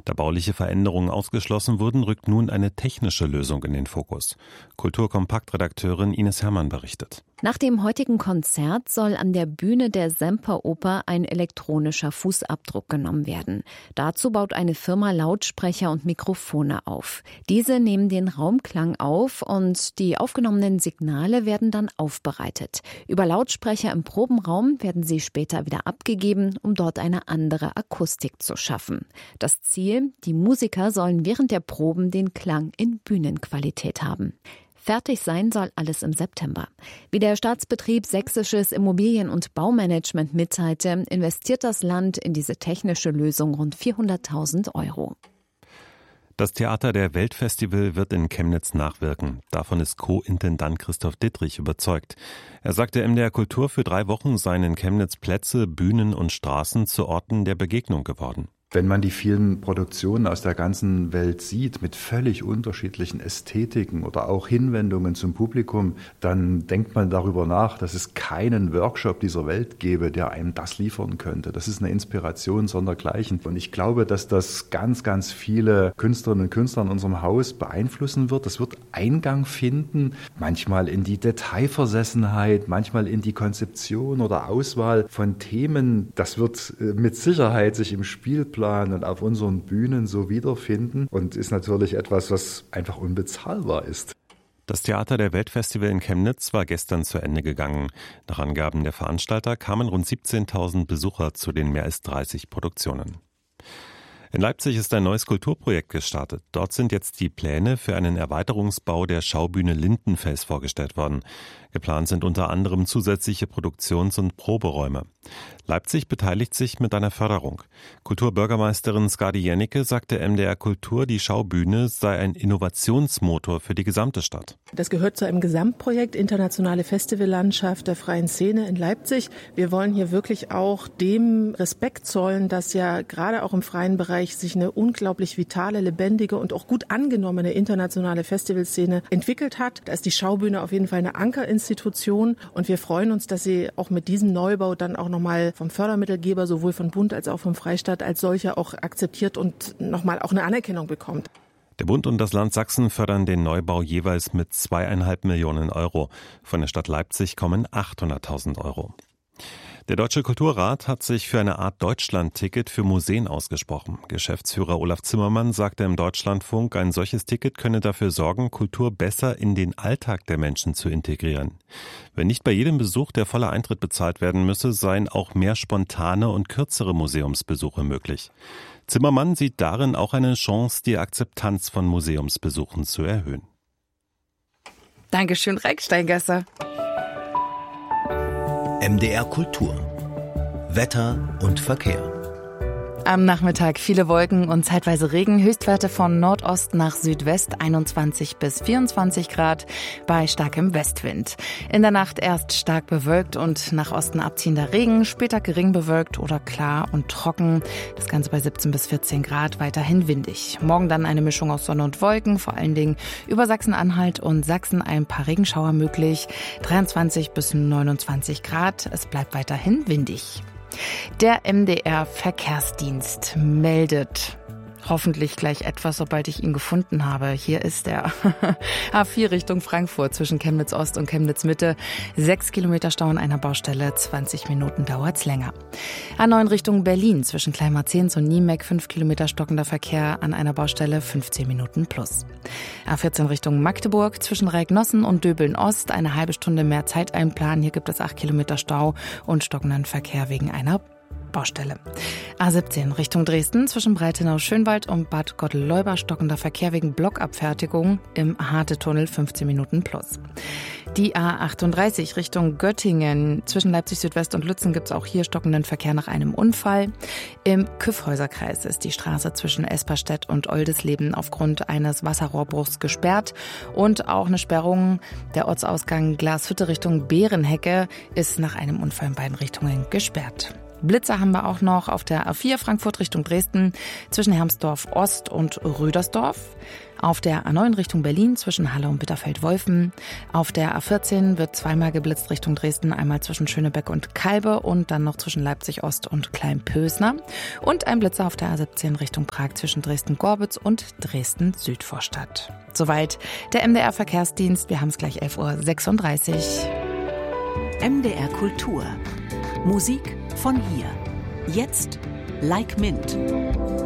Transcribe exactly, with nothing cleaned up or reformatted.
Da bauliche Veränderungen ausgeschlossen wurden, rückt nun eine technische Lösung in den Fokus. Kulturkompakt-Redakteurin Ines Herrmann berichtet. Nach dem heutigen Konzert soll an der Bühne der Semperoper ein elektronischer Fußabdruck genommen werden. Dazu baut eine Firma Lautsprecher und Mikrofone auf. Diese nehmen den Raumklang auf und die aufgenommenen Signale werden dann aufbereitet. Über Lautsprecher im Probenraum werden sie später wieder abgegeben, um dort eine andere Akustik zu schaffen. Das Ziel: Die Musiker sollen während der Proben den Klang in Bühnenqualität haben. Fertig sein soll alles im September. Wie der Staatsbetrieb Sächsisches Immobilien- und Baumanagement mitteilte, investiert das Land in diese technische Lösung rund vierhunderttausend Euro. Das Theater der Weltfestival wird in Chemnitz nachwirken. Davon ist Co-Intendant Christoph Dittrich überzeugt. Er sagte M D R Kultur, für drei Wochen seien in Chemnitz Plätze, Bühnen und Straßen zu Orten der Begegnung geworden. Wenn man die vielen Produktionen aus der ganzen Welt sieht, mit völlig unterschiedlichen Ästhetiken oder auch Hinwendungen zum Publikum, dann denkt man darüber nach, dass es keinen Workshop dieser Welt gäbe, der einem das liefern könnte. Das ist eine Inspiration sondergleichen. Und ich glaube, dass das ganz, ganz viele Künstlerinnen und Künstler in unserem Haus beeinflussen wird. Das wird Eingang finden, manchmal in die Detailversessenheit, manchmal in die Konzeption oder Auswahl von Themen. Das wird mit Sicherheit sich im Spielplan und auf unseren Bühnen so wiederfinden und ist natürlich etwas, was einfach unbezahlbar ist. Das Theater der Weltfestival in Chemnitz war gestern zu Ende gegangen. Nach Angaben der Veranstalter kamen rund siebzehntausend Besucher zu den mehr als dreißig Produktionen. In Leipzig ist ein neues Kulturprojekt gestartet. Dort sind jetzt die Pläne für einen Erweiterungsbau der Schaubühne Lindenfels vorgestellt worden. Geplant sind unter anderem zusätzliche Produktions- und Proberäume. Leipzig beteiligt sich mit einer Förderung. Kulturbürgermeisterin Skadi Jennecke sagte M D R Kultur, die Schaubühne sei ein Innovationsmotor für die gesamte Stadt. Das gehört zu einem Gesamtprojekt Internationale Festivallandschaft der freien Szene in Leipzig. Wir wollen hier wirklich auch dem Respekt zollen, dass ja gerade auch im freien Bereich sich eine unglaublich vitale, lebendige und auch gut angenommene internationale Festivalszene entwickelt hat. Da ist die Schaubühne auf jeden Fall eine Ankerinstitution und wir freuen uns, dass sie auch mit diesem Neubau dann auch nochmal vom Fördermittelgeber, sowohl von Bund als auch vom Freistaat als solcher auch akzeptiert und nochmal auch eine Anerkennung bekommt. Der Bund und das Land Sachsen fördern den Neubau jeweils mit zweieinhalb Millionen Euro. Von der Stadt Leipzig kommen achthunderttausend Euro. Der Deutsche Kulturrat hat sich für eine Art Deutschland-Ticket für Museen ausgesprochen. Geschäftsführer Olaf Zimmermann sagte im Deutschlandfunk, ein solches Ticket könne dafür sorgen, Kultur besser in den Alltag der Menschen zu integrieren. Wenn nicht bei jedem Besuch der volle Eintritt bezahlt werden müsse, seien auch mehr spontane und kürzere Museumsbesuche möglich. Zimmermann sieht darin auch eine Chance, die Akzeptanz von Museumsbesuchen zu erhöhen. Dankeschön, Reik Steingasser. M D R Kultur. Wetter und Verkehr. Am Nachmittag viele Wolken und zeitweise Regen, Höchstwerte von Nordost nach Südwest einundzwanzig bis vierundzwanzig Grad bei starkem Westwind. In der Nacht erst stark bewölkt und nach Osten abziehender Regen, später gering bewölkt oder klar und trocken. Das Ganze bei siebzehn bis vierzehn Grad, weiterhin windig. Morgen dann eine Mischung aus Sonne und Wolken, vor allen Dingen über Sachsen-Anhalt und Sachsen ein paar Regenschauer möglich. dreiundzwanzig bis neunundzwanzig Grad, es bleibt weiterhin windig. Der M D R-Verkehrsdienst meldet hoffentlich gleich etwas, sobald ich ihn gefunden habe. Hier ist der A vier Richtung Frankfurt zwischen Chemnitz Ost und Chemnitz Mitte. Sechs Kilometer Stau an einer Baustelle, zwanzig Minuten dauert's länger. A neun Richtung Berlin zwischen Kleinmarzens und Niemek. Fünf Kilometer stockender Verkehr an einer Baustelle, fünfzehn Minuten plus. A vierzehn Richtung Magdeburg zwischen Reiknossen und Döbeln Ost. Eine halbe Stunde mehr Zeit einplanen. Hier gibt es acht Kilometer Stau und stockenden Verkehr wegen einer Baustelle. A siebzehn Richtung Dresden zwischen Breitenau-Schönwald und Bad Gottel-Leuba stockender Verkehr wegen Blockabfertigung im Harte-Tunnel, fünfzehn Minuten plus. Die A achtunddreißig Richtung Göttingen zwischen Leipzig Südwest und Lützen gibt es auch hier stockenden Verkehr nach einem Unfall. Im Kyffhäuserkreis ist die Straße zwischen Esperstedt und Oldesleben aufgrund eines Wasserrohrbruchs gesperrt und auch eine Sperrung der Ortsausgang Glashütte Richtung Bärenhecke ist nach einem Unfall in beiden Richtungen gesperrt. Blitzer haben wir auch noch auf der A vier Frankfurt Richtung Dresden zwischen Hermsdorf Ost und Rüdersdorf. Auf der A neun Richtung Berlin zwischen Halle und Bitterfeld-Wolfen. Auf der A vierzehn wird zweimal geblitzt Richtung Dresden, einmal zwischen Schönebeck und Kalbe und dann noch zwischen Leipzig Ost und Kleinpösner. Und ein Blitzer auf der A siebzehn Richtung Prag zwischen Dresden-Gorbitz und Dresden-Südvorstadt. Soweit der M D R-Verkehrsdienst. Wir haben es gleich elf Uhr sechsunddreißig. M D R Kultur. Musik von hier. Jetzt Like Mint.